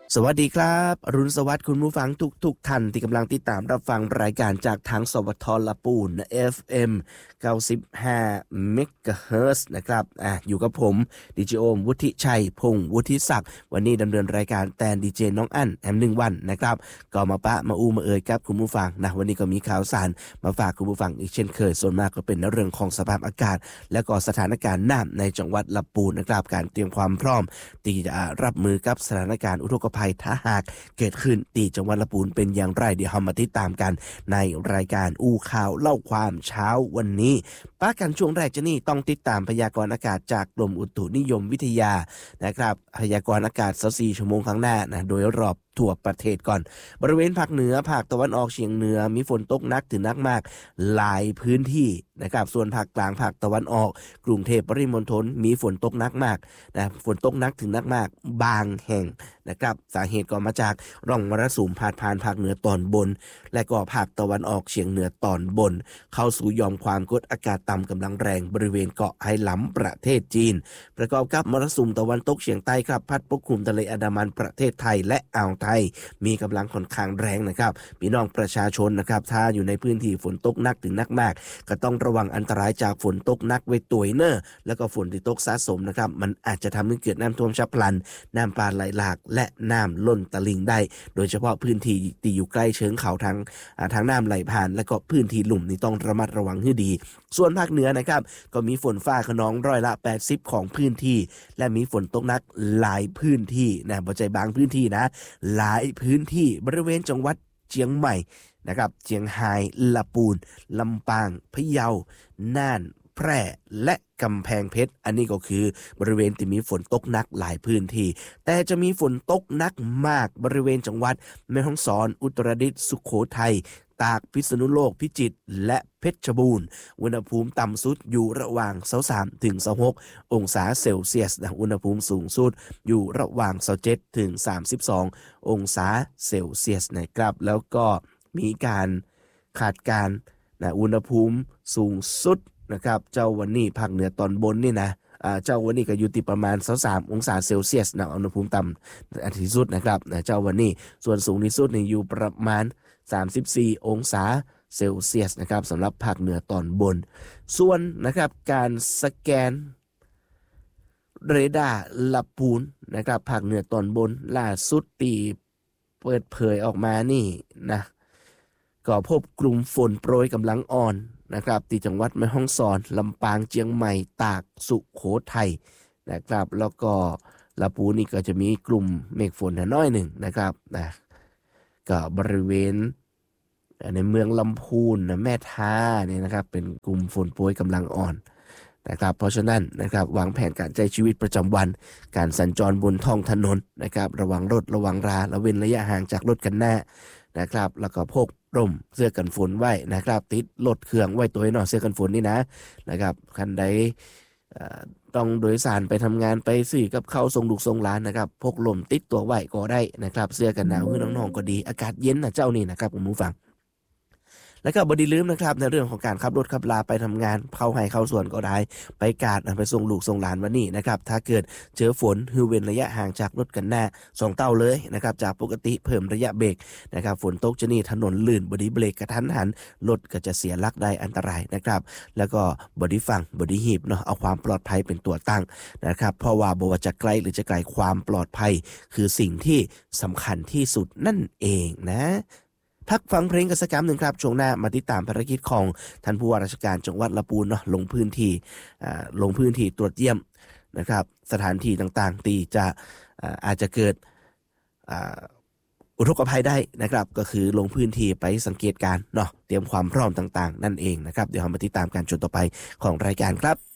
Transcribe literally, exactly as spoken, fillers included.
สวัสดีครับอรุณสวัสดิ์คุณผู้ฟังทุกทุกท่านที่กำลังติดตามรับฟังรายการจากทางสวทละปูน เอฟ เอ็ม เก้าสิบห้า เมกะเฮิรตซ์นะครับอ่ะอยู่กับผมดีเจโอมวุฒิชัยพงศ์วุฒิศักดิ์วันนี้ดำเนินรายการแทนดีเจน้องอั้นแอมหนึ่งวันนะครับก็มาปะมาอูมาเอ่ยครับคุณผู้ฟังนะวันนี้ก็มีข่าวสารมาฝากคุณผู้ฟังอีกเช่นเคยส่วนมากก็เป็นเรื่องของสภาพอากาศและก็สถานการณ์น้ำในจังหวัดลำพูนนะครับการเตรียมความพร้อมที่จะรับมือกับสถานการณ์อุทกภัยถ้าหากเกิดขึ้นตีจังหวัดลำพูนเป็นอย่างไรเดี๋ยวเรามาติดตามกันในรายการอู้ข่าวเล่าความเช้าวันนี้ป้ากันช่วงแรกจะนี่ต้องติดตามพยากรณ์อากาศจากกรมอุตุนิยมวิทยานะครับพยากรณ์อากาศยี่สิบสี่ชั่วโมงข้างหน้านะโดยรอบทั่วประเทศก่อนบริเวณภาคเหนือภาคตะวันออกเฉียงเหนือมีฝนตกหนักถึงหนักมากหลายพื้นที่นะครับส่วนภาคกลางภาคตะวันออกกรุงเทพปริมณฑลมีฝนตกหนักมากนะฝนตกหนักถึงหนักมากบางแห่งนะครับสาเหตุก็มาจากร่องมรสุมพาดผ่านภาคเหนือตอนบนและก็ภาคตะวันออกเฉียงเหนือตอนบนเข้าสู่หย่อมความกดอากาศต่ำกำลังแรงบริเวณเกาะไหหลำประเทศจีนประกอบกับมรสุมตะวันตกเฉียงใต้ครับพัดปกคลุมทะเลอันดามันประเทศไทยและอ่าวไทยมีกำลังค่อนข้างแรงนะครับพี่น้องประชาชนนะครับถ้าอยู่ในพื้นที่ฝนตกหนักถึงหนักมากก็ต้องระวังอันตรายจากฝนตกหนักไว้ตัวเนอร์แล้วก็ฝนที่ตกสะสมนะครับมันอาจจะทำให้เกิดน้ำท่วมฉับพลันน้ำป่าไหลหลากและน้ำล้นตลิ่งได้โดยเฉพาะพื้นที่ที่อยู่ใกล้เชิงเขาทางทางน้ำไหลผ่านและก็พื้นที่ลุ่มนี่ต้องระมัดระวังให้ดีส่วนภาคเหนือนะครับก็มีฝนฟ้าคะนองร้อยละแปดสิบของพื้นที่และมีฝนตกหนักหลายพื้นที่นะบ่ใช่บางพื้นที่นะหลายพื้นที่บริเวณจังหวัดเชียงใหม่นะครับเชียงรายลำพูนลำปางพะเยาน่านแพร่และกำแพงเพชรอันนี้ก็คือบริเวณที่มีฝนตกหนักหลายพื้นที่แต่จะมีฝนตกหนักมากบริเวณจังหวัดแม่ฮ่องสอนอุตรดิตถ์สุโขทัยตากพิษณุโลกพิจิตรและเพชรบูรณ์อุณหภูมิต่ำสุดอยู่ระหว่างยี่สิบสามถึงยี่สิบหกองศาเซลเซียสนะอุณหภูมิสูงสุดอยู่ระหว่างยี่สิบเจ็ดถึงสามสิบสององศาเซลเซียสนะครับแล้วก็มีการคาดการณ์นะอุณหภูมิสูงสุดนะครับเจ้าวันนี้ภาคเหนือตอนบนนี่นะเจ้าวันนี้ก็อยู่ที่ประมาณยี่สิบสามองศาเซลเซียสนะอุณหภูมิต่ำอันที่สุดนะครับเจ้าวันนี้ส่วนสูงที่สุดนี่อยู่ประมาณสามสิบสี่องศาเซลเซียสนะครับสำหรับภาคเหนือตอนบนส่วนนะครับการสแกนเรดาร์ลำพูนนะครับภาคเหนือตอนบนล่าสุดตีเปิดเผยออกมานี่นะก็พบกลุ่มฝนโปรยกำลังอ่อนนะครับที่จังหวัดแม่ฮ่องสอนลำปางเชียงใหม่ตากสุโขทัยนะครับแล้วก็ลำพูนนี่ก็จะมีกลุ่มเมฆฝนน้อยหนึ่งนะครับนะก็บริเวณในเมืองลำพูนนะแม่ท่าเนี่ยนะครับเป็นกลุ่มฝนโปรยกำลังอ่อนนะครับเพราะฉะนั้นนะครับวางแผนการใช้ชีวิตประจำวันการสัญจรบนท้องถนนนะครับระวังรถระวังราและเว้นระยะห่างจากรถกันหน้านะครับแล้วก็พกร่มเสื้อกันฝนไว้นะครับติดรถเครื่องไว้ตัวหน่อยเสื้อกันฝนนี่นะนะครับคันใดต้องโดยสารไปทำงานไปซื้อกับข้าวส่งลูกส่งหลานนะครับพกร่มติดตัวไว้ก็ได้นะครับเสื้อกันหนาวคือน้องๆก็ดีอากาศเย็นนะเจ้านี่นะครับคุณผู้ฟังแล้วก็บ่ได้ลืมนะครับในเรื่องของการขับรถขับลาไปทำงานเข้าให้เข้าสวนก็ได้ไปกาดไปส่งลูกส่งหลานวันนี้นะครับถ้าเกิดเจอฝนฮือเว้นระยะห่างจากรถกันหน้าสองเท่าเลยนะครับจากปกติเพิ่มระยะเบรกนะครับฝนตกจะนี่ถนนลื่นบอดี้เบรกกระทันหันรถก็จะเสียหลักได้อันตรายนะครับแล้วก็บอดี้ฟังบอดี้ฮีบเนาะเอาความปลอดภัยเป็นตัวตั้งนะครับเพราะว่าบ่ว่าจะไกลหรือจะไกลความปลอดภัยคือสิ่งที่สำคัญที่สุดนั่นเองนะพักฟังเพลงกันสักคำหนึ่งครับช่วงหน้ามาติดตามภารกิจของท่านผู้ว่าราชการจังหวัดลำพูนเนาะลงพื้นที่ลงพื้นที่ตรวจเยี่ยมนะครับสถานที่ต่างๆที่จะอาจจะเกิดอุทกภัยได้นะครับก็คือลงพื้นที่ไปสังเกตการเนาะเตรียมความพร้อมต่างๆนั่นเองนะครับเดี๋ยวเรามาติดตามการจนต่อไปของรายการครับ